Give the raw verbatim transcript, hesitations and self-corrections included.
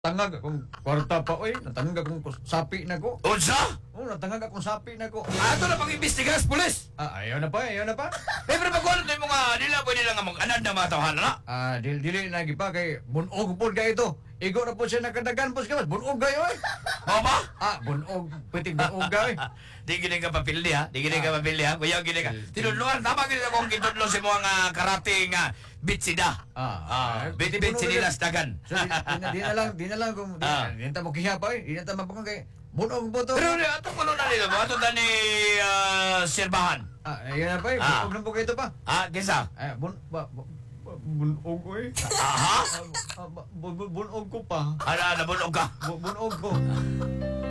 Tangag akong kwarta pa, oy. Natangag akong kus- sapi na ko. Unsa? Oh, natangag akong sapi na ko. Ato na pag-imbestigas, pulis! Ah, ayaw na pa, ayaw na pa. Eh, pero pagkuhan ito yung mga nila, pwede lang ang mag-anad na mga tawahan na. Ah, dili dili lagi pa kay bunog po kay ito. Igo na po siya nakadagan po siya. Bunog kayo, oy. Oo ba? Ah, bunog. Pwede bunog kayo. Di gini ka papildi ha? Di gini ka papildi ha? Kuya, gini ka. Eh, Tinudluan, tama gini akong kitudlo sa mga karating uh, bitsida. Ah, Ah, bit bit sinilas dagan. So, di, di, na, di na lang, di na lang kung di, Ah. di na ta mo kiya pa, eh. Di na ta mapakang kay bunog po to. Pero ato ko na nila mo, ato na ni uh, Sirbahan. Ah, ayaw na pa, eh. Ah. Bunog na po kayo ito pa. Ah, kisa? Eh, bun, ba, ba, ba- bunog ko eh. Aha? Ah, ah, ba- bu- bu- bunog ko pa. Ala, nabunog ka. Bu- Bunog ko.